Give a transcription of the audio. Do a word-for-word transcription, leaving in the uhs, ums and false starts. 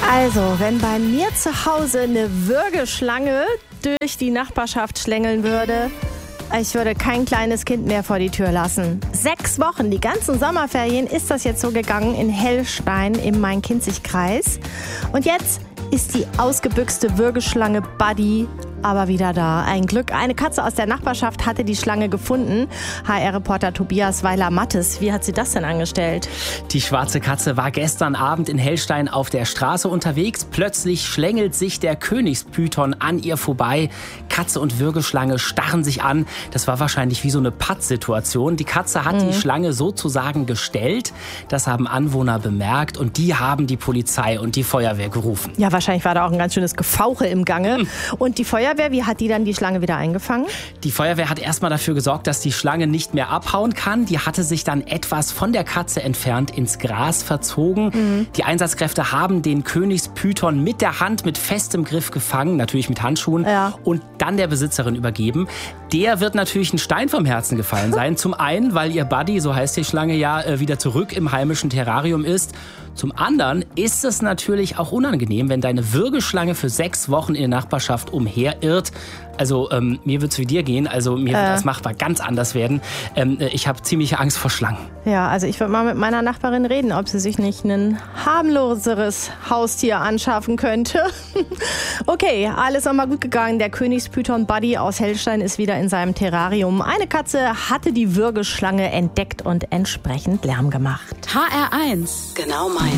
Also, wenn bei mir zu Hause eine Würgeschlange durch die Nachbarschaft schlängeln würde, ich würde kein kleines Kind mehr vor die Tür lassen. Sechs Wochen, die ganzen Sommerferien, ist das jetzt so gegangen in Hellstein im Main-Kinzig-Kreis. Und jetzt ist die ausgebüxte Würgeschlange Buddy aber wieder da. Ein Glück. Eine Katze aus der Nachbarschaft hatte die Schlange gefunden. H R-Reporter Tobias Weiler-Mattes. Wie hat sie das denn angestellt? Die schwarze Katze war gestern Abend in Hellstein auf der Straße unterwegs. Plötzlich schlängelt sich der Königspython an ihr vorbei. Katze und Würgeschlange starren sich an. Das war wahrscheinlich wie so eine Pattsituation. Die Katze hat mhm. die Schlange sozusagen gestellt. Das haben Anwohner bemerkt und die haben die Polizei und die Feuerwehr gerufen. Ja, wahrscheinlich war da auch ein ganz schönes Gefauche im Gange. Mhm. Und die Feuerwehr Wie hat die dann die Schlange wieder eingefangen? Die Feuerwehr hat erstmal dafür gesorgt, dass die Schlange nicht mehr abhauen kann. Die hatte sich dann etwas von der Katze entfernt ins Gras verzogen. Mhm. Die Einsatzkräfte haben den Königspython mit der Hand mit festem Griff gefangen, natürlich mit Handschuhen, ja. und dann der Besitzerin übergeben. Der wird natürlich ein Stein vom Herzen gefallen sein. Zum einen, weil ihr Buddy, so heißt die Schlange ja, wieder zurück im heimischen Terrarium ist. Zum anderen ist es natürlich auch unangenehm, wenn deine Würgeschlange für sechs Wochen in der Nachbarschaft umherirrt. Also ähm, mir wird es wie dir gehen, also mir äh. wird das machbar ganz anders werden. Ähm, ich habe ziemliche Angst vor Schlangen. Ja, also ich würde mal mit meiner Nachbarin reden, ob sie sich nicht ein harmloseres Haustier anschaffen könnte. Okay, alles nochmal gut gegangen. Der Königspython Buddy aus Hellstein ist wieder in seinem Terrarium. Eine Katze hatte die Würgeschlange entdeckt und entsprechend Lärm gemacht. H R eins. Genau mein.